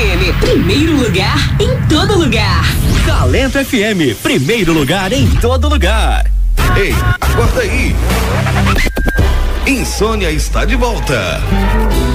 FM, primeiro lugar em todo lugar. Talento FM, primeiro lugar em todo lugar. Ei, acorda aí. Insônia está de volta.